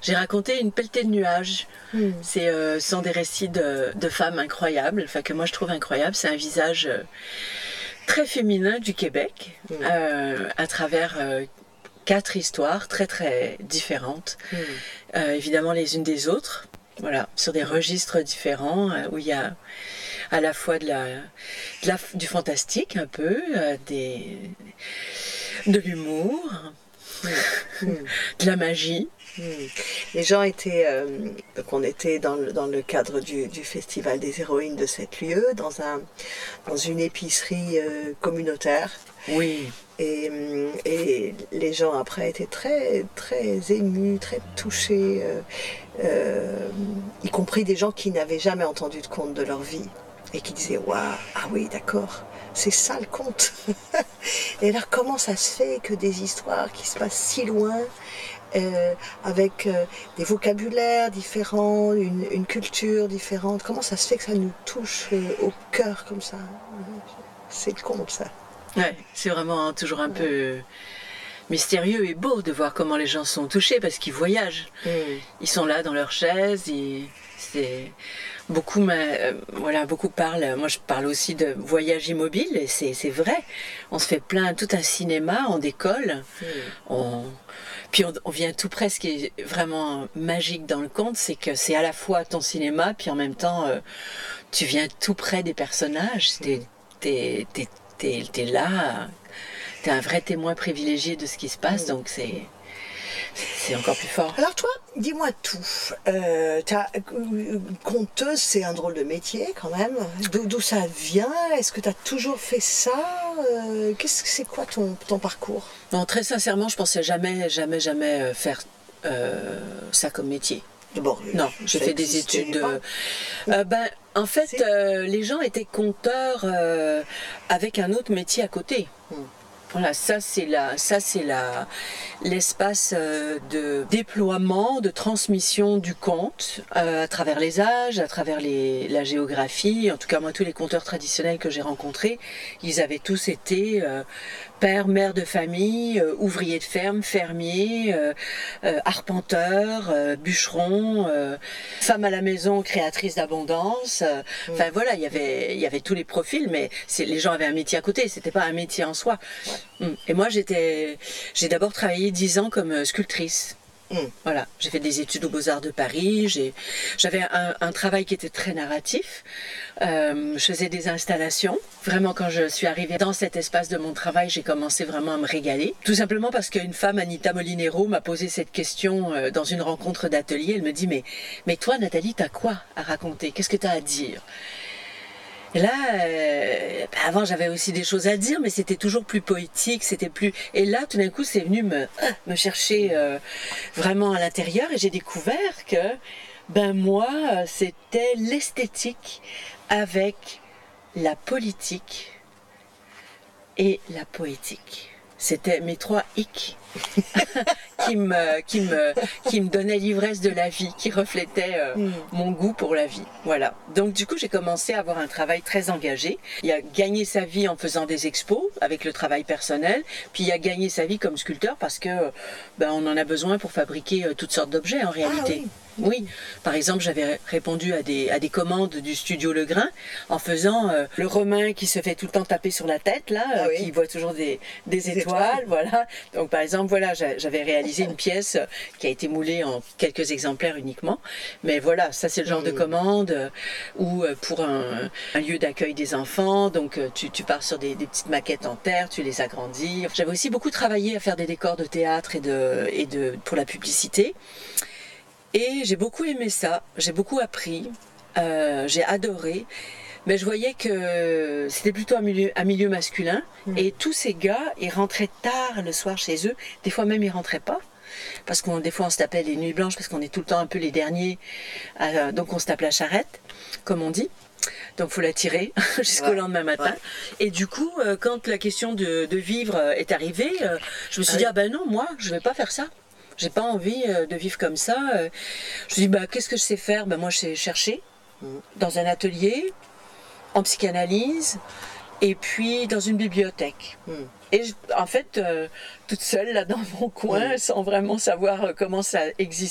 J'ai raconté une pelletée de nuages. Ce sont des récits de femmes incroyables, enfin que moi je trouve incroyables. C'est un visage très féminin du Québec, à travers 4 histoires très très différentes, évidemment les unes des autres. Voilà, sur des registres différents, où il y a à la fois du fantastique un peu, de l'humour, de la magie. Les gens étaient, donc on était dans le cadre du Festival des héroïnes de 7 lieux, dans une épicerie communautaire. Oui. Et les gens après étaient très, très émus, très touchés, y compris des gens qui n'avaient jamais entendu de conte de leur vie et qui disaient « Waouh, ah oui, d'accord, c'est ça le conte !» Et alors comment ça se fait que des histoires qui se passent si loin, avec des vocabulaires différents, une culture différente, comment ça se fait que ça nous touche au cœur comme ça? C'est le conte, ça. Ouais, c'est vraiment toujours un peu mystérieux et beau de voir comment les gens sont touchés parce qu'ils voyagent. Ils sont là dans leur chaise, beaucoup parlent, moi je parle aussi de voyage immobile et c'est vrai. On se fait plein, tout un cinéma, on décolle, puis on vient tout près. Ce qui est vraiment magique dans le conte, c'est que c'est à la fois ton cinéma, puis en même temps tu viens tout près des personnages. T'es là, t'es un vrai témoin privilégié de ce qui se passe, donc c'est encore plus fort. Alors toi, dis-moi tout. Conteuse, c'est un drôle de métier quand même. D'où ça vient? Est-ce que tu as toujours fait ça? C'est quoi ton parcours? Non, très sincèrement, je pensais jamais faire ça comme métier. Bon, non, j'ai fait des études. En fait, les gens étaient conteurs avec un autre métier à côté. Voilà, ça c'est l'espace de déploiement, de transmission du conte à travers les âges, à travers la géographie. En tout cas, moi, tous les conteurs traditionnels que j'ai rencontrés, ils avaient tous été père, mère de famille, ouvrier de ferme, fermier, arpenteur, bûcheron, femme à la maison, créatrice d'abondance. Enfin voilà, il y avait tous les profils, mais les gens avaient un métier à côté, c'était pas un métier en soi. Et moi, j'ai d'abord travaillé 10 ans comme sculptrice. Voilà, j'ai fait des études aux Beaux-Arts de Paris, j'avais un travail qui était très narratif, je faisais des installations. Vraiment, quand je suis arrivée dans cet espace de mon travail, j'ai commencé vraiment à me régaler. Tout simplement parce qu'une femme, Anita Molinero, m'a posé cette question dans une rencontre d'atelier. Elle me dit, mais toi Nathalie, t'as quoi à raconter? Qu'est-ce que t'as à dire? Et là, avant j'avais aussi des choses à dire, mais c'était toujours plus poétique, c'était plus... Et là, tout d'un coup, c'est venu me chercher vraiment à l'intérieur, et j'ai découvert que, moi, c'était l'esthétique avec la politique et la poétique. C'était mes 3 hic qui me donnaient l'ivresse de la vie, qui reflétaient mon goût pour la vie. Voilà. Donc du coup, j'ai commencé à avoir un travail très engagé. Il y a gagné sa vie en faisant des expos avec le travail personnel, puis il y a gagné sa vie comme sculpteur parce que on en a besoin pour fabriquer toutes sortes d'objets en réalité. Ah, oui. Oui, par exemple, j'avais répondu à des commandes du studio Legrain en faisant le Romain qui se fait tout le temps taper sur la tête, là, qui voit toujours des étoiles, voilà. Donc, par exemple, voilà, j'avais réalisé une pièce qui a été moulée en quelques exemplaires uniquement. Mais voilà, ça c'est le genre de commande où pour un lieu d'accueil des enfants, donc tu pars sur des petites maquettes en terre, tu les agrandis. J'avais aussi beaucoup travaillé à faire des décors de théâtre et pour la publicité. Et j'ai beaucoup aimé ça, j'ai beaucoup appris, j'ai adoré, mais je voyais que c'était plutôt un milieu masculin, et tous ces gars, ils rentraient tard le soir chez eux, des fois même ils rentraient pas, parce que des fois on se tapait les nuits blanches, parce qu'on est tout le temps un peu les derniers, donc on se tape la charrette, comme on dit. Donc il faut la tirer jusqu'au lendemain matin. Et du coup, quand la question de vivre est arrivée, je me suis dit, non, moi, je vais pas faire ça. J'ai pas envie de vivre comme ça. Je me suis dit, qu'est-ce que je sais faire? Moi, je sais chercher dans un atelier, en psychanalyse, et puis dans une bibliothèque. Et en fait, toute seule, là, dans mon coin, sans vraiment savoir comment ça existait.